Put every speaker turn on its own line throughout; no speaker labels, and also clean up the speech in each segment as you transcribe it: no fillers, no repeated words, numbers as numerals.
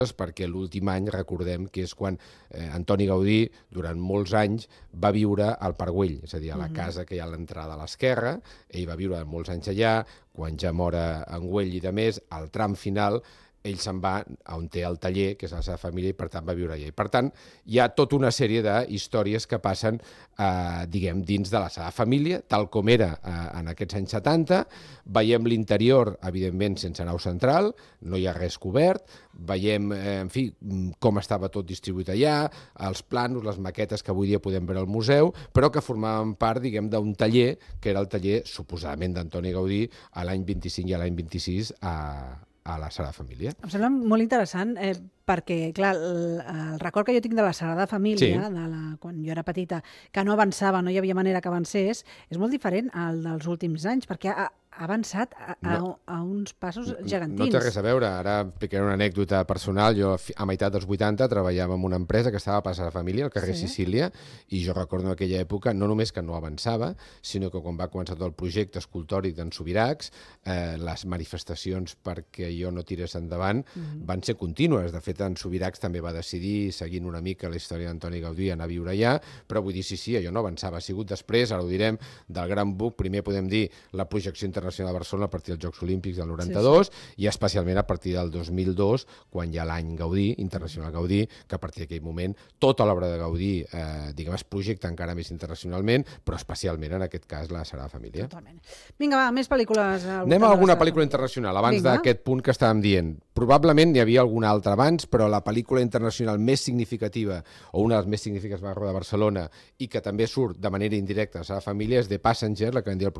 perquè l'últim any, recordem, que és quan Antoni Gaudí, durant molts anys, va viure al Parc Güell, és a dir, a la casa que hi ha a l'entrada a l'esquerra. Ell va viure molts anys allà, quan ja mor en Güell i de més, al tram final, ell se'n va on té el taller, que és la seva família, i per tant va viure allà. I per tant, hi ha tota una sèrie d'històries que passen, diguem, dins de la seva família, tal com era en aquests anys 70. Veiem l'interior, evidentment, sense nau central, no hi ha res cobert, veiem, en fi, com estava tot distribuït allà, els plànols, les maquetes que avui dia podem veure al museu, però que formaven part, diguem, d'un taller, que era el taller, suposadament, d'Antoni Gaudí, a l'any 25 i a l'any 26 a la Sagrada Família.
Em sembla molt interessant perquè, clar, el record que jo tinc de la Sagrada Família, quan jo era petita, que no avançava, no hi havia manera que avancés, és molt diferent al dels últims anys, perquè ha avançat a uns passos gegantins.
No té res a veure. Ara explicaré una anècdota personal. Jo, a meitat dels 80, treballava en una empresa que estava a Plaça de la Família, al carrer Sicília, i jo recordo en aquella època, no només que no avançava, sinó que quan va començar tot el projecte escultòric d'en Subirachs, les manifestacions perquè jo no tirés endavant van ser contínues. De fet, en Subirachs també va decidir, seguint una mica la història d'Antoni Gaudí, anar a viure allà, però vull dir, sí, allò no avançava. Ha sigut després, ara ho direm, del gran boom, primer podem dir la projecció internacional de Barcelona a partir dels Jocs Olímpics del 92 i especialment a partir del 2002, quan hi ha l'any Gaudí, Internacional Gaudí, que a partir d'aquell moment tota l'obra de Gaudí, diguem, es projecta encara més internacionalment, però especialment en aquest cas la Sagrada Família.
Totalment. Vinga, va, més pel·lícules.
Anem a alguna pel·lícula internacional, abans d'aquest punt que estàvem dient. Probablement n'hi havia alguna altra abans, però la pel·lícula internacional més significativa, o una de les més significatives, va rodar a Barcelona i que també surt de manera indirecta a la Sagrada Família, és The Passenger, la que vam dir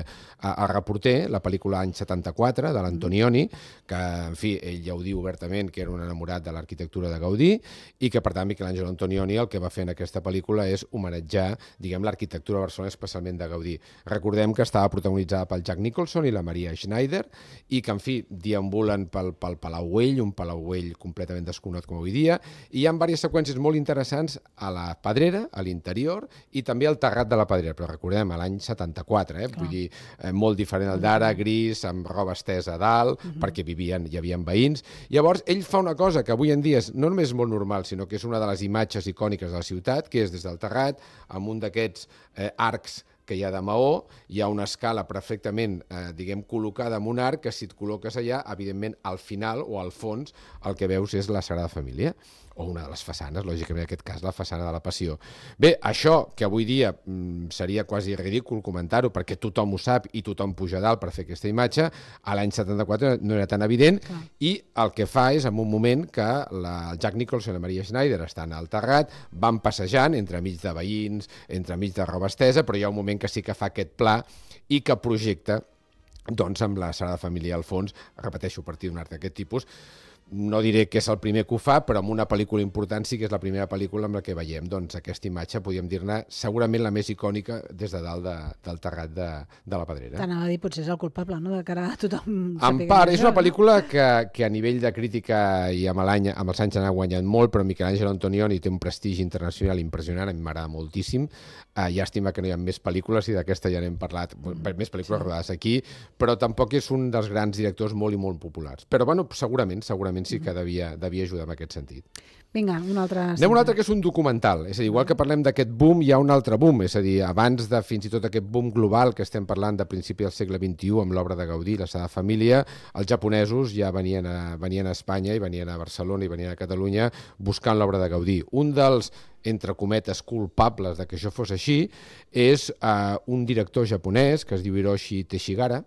el reporter, la pel·lícula any 74, de l'Antonioni, que, en fi, ell ja ho diu obertament, que era un enamorat de l'arquitectura de Gaudí, i que, per tant, Michelangelo Antonioni el que va fer en aquesta pel·lícula és homenatjar, diguem, l'arquitectura de Barcelona, especialment de Gaudí. Recordem que estava protagonitzada pel Jack Nicholson i la Maria Schneider, i que, en fi, deambulen pel Palau Güell, un Palau Güell completament desconegut com avui dia, i hi ha diverses seqüències molt interessants a la Pedrera, a l'interior, i també al terrat de la Pedrera, però recordem, a l'any 74, vull dir, molt diferent al d'ara, gris, amb roba estesa a dalt, perquè hi havia veïns. Llavors, ell fa una cosa que avui en dia no només és molt normal, sinó que és una de les imatges icòniques de la ciutat, que és des del terrat, amb un d'aquests arcs que hi ha de maó, hi ha una escala perfectament, diguem, col·locada en un arc, que si et col·loques allà, evidentment, al final o al fons, el que veus és la Sagrada Família, o una de les façanes, lògicament, en aquest cas, la façana de la Passió. Bé, això, que avui dia seria quasi ridícul comentar-ho, perquè tothom ho sap i tothom puja dalt per fer aquesta imatge, a l'any 74 no era tan evident, i el que fa és, en un moment, que el Jack Nicholson i la Maria Schneider estan al terrat, van passejant entre mig de veïns, entre mig de roba estesa, però hi ha un moment que sí que fa aquest pla i que projecta, doncs, amb la Sagrada Família al fons, repeteixo, a partir d'un art d'aquest tipus. No diré que és el primer que ho fa, però en una pel·lícula important sí que és la primera pel·lícula amb la que veiem, doncs, aquesta imatge, podríem dir-ne, segurament la més icònica des de dalt del terrat de la Pedrera.
T'anava a dir, potser és el culpable, no?, de cara a tothom.
En part, és una pel·lícula que a nivell de crítica i amb els anys n'ha guanyat molt, però Michelangelo Antonioni té un prestigi internacional impressionant, a mi m'agrada moltíssim. Llàstima que no hi ha més pel·lícules, i d'aquesta ja n'hem parlat, més pel·lícules rodades aquí, però tampoc és un dels grans directors molt i molt populars. Però, bueno, segurament sí que devia ajudar en aquest sentit.
Vinga, un altre...
Anem a un altre que és un documental. És a dir, igual que parlem d'aquest boom, hi ha un altre boom. És a dir, abans de fins i tot aquest boom global que estem parlant de principi del segle XXI amb l'obra de Gaudí, la Sagrada Família, els japonesos ja venien a Espanya i venien a Barcelona i venien a Catalunya buscant l'obra de Gaudí. Un dels, entre cometes, culpables de que això fos així és un director japonès que es diu Hiroshi Teshigara,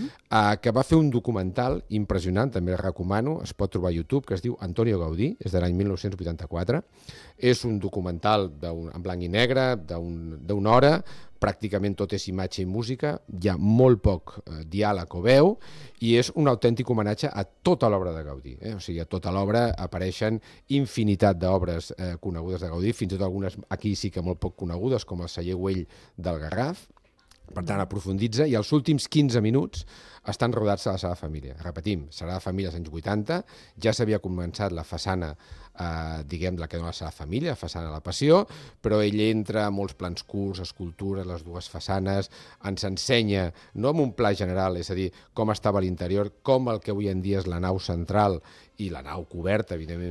que va fer un documental impressionant, també el recomano, es pot trobar a YouTube, que es diu Antonio Gaudí, és de l'any 1984. És un documental en blanc i negre, d'una hora, pràcticament tot és imatge i música, hi ha molt poc diàleg o veu, i és un autèntic homenatge a tota l'obra de Gaudí. O sigui, a tota l'obra apareixen infinitat d'obres conegudes de Gaudí, fins i tot algunes aquí sí que molt poc conegudes, com el Celler Güell del Garraf, Per tant, aprofunditza i els últims 15 minuts estan rodats a la Sagrada Família. Repetim, Sagrada Família als anys 80, ja s'havia començat la façana, diguem, la que dona la Sagrada Família, la façana de la Passió, però ell entra a molts plans curts, escultures, les dues façanes, ens ensenya, no amb un pla general, és a dir, com estava l'interior, com el que avui en dia és la nau central i la nau coberta, evidentment,